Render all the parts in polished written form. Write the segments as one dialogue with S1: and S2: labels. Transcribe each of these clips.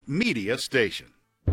S1: media station.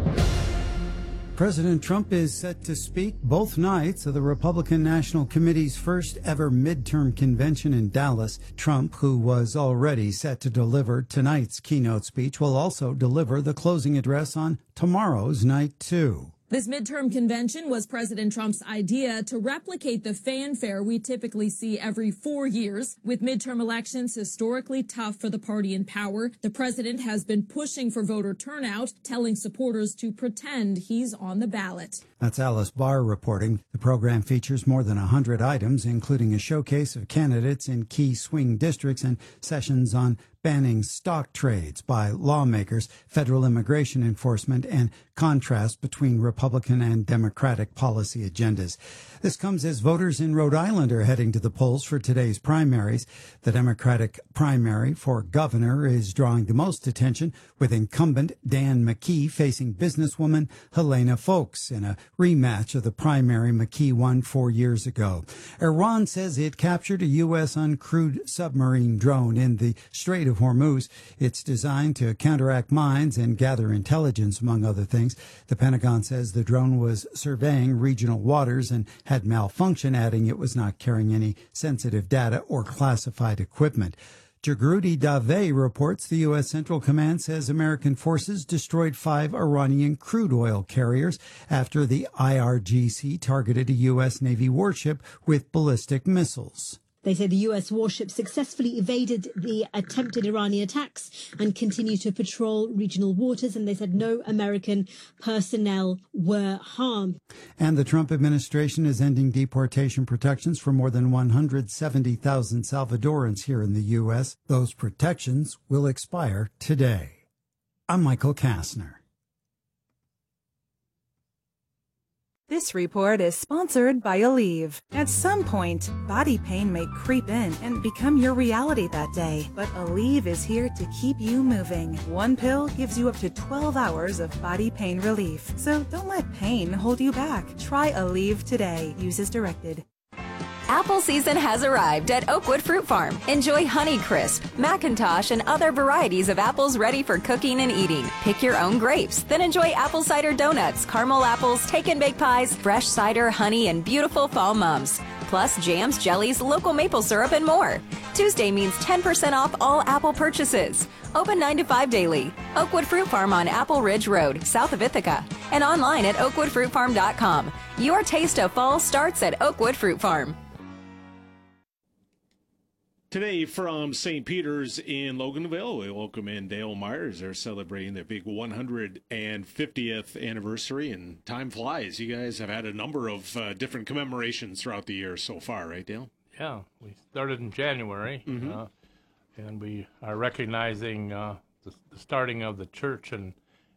S2: President Trump is set to speak both nights of the Republican National Committee's first ever midterm convention in Dallas. Trump, who was already set to deliver tonight's keynote speech, will also deliver the closing address on tomorrow's night, too.
S3: This midterm convention was President Trump's idea to replicate the fanfare we typically see every 4 years. With midterm elections historically tough for the party in power, the president has been pushing for voter turnout, telling supporters to pretend he's on the ballot.
S2: That's Alice Barr reporting. The program features more than 100 items, including a showcase of candidates in key swing districts and sessions on banning stock trades by lawmakers, federal immigration enforcement, and contrast between Republican and Democratic policy agendas. This comes as voters in Rhode Island are heading to the polls for today's primaries. The Democratic primary for governor is drawing the most attention, with incumbent Dan McKee facing businesswoman Helena Foulkes in a rematch of the primary McKee won 4 years ago. Iran says it captured a U.S. uncrewed submarine drone in the Strait of Hormuz. It's designed to counteract mines and gather intelligence, among other things. The Pentagon says the drone was surveying regional waters and had malfunction, adding it was not carrying any sensitive data or classified equipment. Jagrudi Dave reports the U.S. Central Command says American forces destroyed 5 Iranian crude oil carriers after the IRGC targeted a U.S. Navy warship with ballistic missiles.
S4: They say the U.S. warship successfully evaded the attempted Iranian attacks and continued to patrol regional waters, and they said no American personnel were harmed.
S2: And the Trump administration is ending deportation protections for more than 170,000 Salvadorans here in the U.S. Those protections will expire today. I'm Michael Kastner.
S5: This report is sponsored by Aleve. At some point, body pain may creep in and become your reality that day. But Aleve is here to keep you moving. One pill gives you up to 12 hours of body pain relief. So don't let pain hold you back. Try Aleve today. Use as directed.
S6: Apple season has arrived at Oakwood Fruit Farm. Enjoy Honeycrisp, Macintosh, and other varieties of apples ready for cooking and eating. Pick your own grapes, then enjoy apple cider donuts, caramel apples, take-and-bake pies, fresh cider, honey, and beautiful fall mums. Plus jams, jellies, local maple syrup, and more. Tuesday means 10% off all Apple purchases. Open 9 to 5 daily. Oakwood Fruit Farm on Apple Ridge Road, south of Ithaca. And online at oakwoodfruitfarm.com. Your taste of fall starts at Oakwood Fruit Farm.
S7: Today from St. Peter's in Loganville, we welcome in Dale Myers. They're celebrating their big 150th anniversary, and time flies. You guys have had a number of different commemorations throughout the year so far, right, Dale?
S8: Yeah, we started in January, and we are recognizing the starting of the church in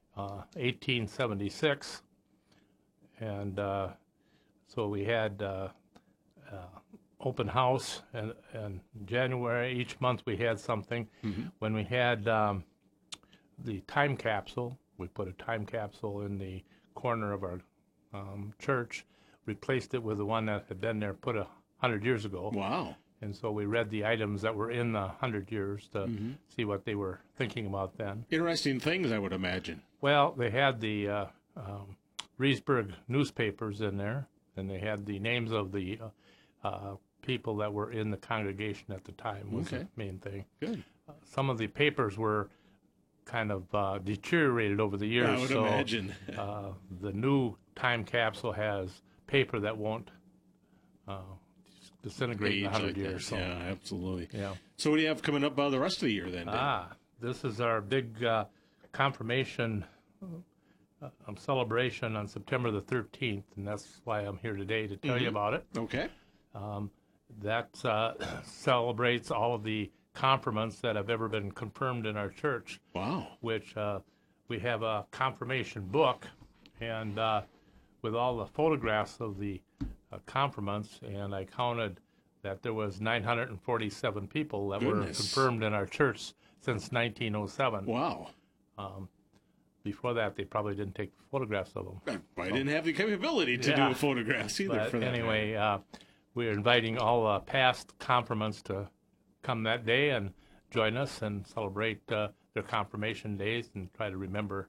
S8: 1876. And so we had open house, and January, each month we had something. When we had the time capsule, we put a time capsule in the corner of our church, replaced it with the one that had been there put 100 years ago.
S7: Wow.
S8: And so we read the items that were in the 100 years to see what they were thinking about then.
S7: Interesting things, I would imagine.
S8: Well, they had the Reesburg newspapers in there, and they had the names of the people that were in the congregation at the time was the main thing.
S7: Good.
S8: Some of the papers were kind of deteriorated over the years.
S7: I would imagine.
S8: The new time capsule has paper that won't disintegrate in 100 years. So.
S7: Yeah, absolutely.
S8: Yeah.
S7: So what do you have coming up the rest of the year then, Dan?
S8: This is our big confirmation celebration on September the 13th, and that's why I'm here today to tell you about it.
S7: Okay.
S8: That celebrates all of the confirmants that have ever been confirmed in our church.
S7: Wow.
S8: Which we have a confirmation book, and with all the photographs of the confirmants, and I counted that there was 947 people that were confirmed in our church since 1907.
S7: Wow.
S8: Before that, they probably didn't take photographs of them.
S7: I didn't have the capability to do photographs either.
S8: But
S7: for that.
S8: Anyway, we're inviting all past confirmants to come that day and join us and celebrate their confirmation days and try to remember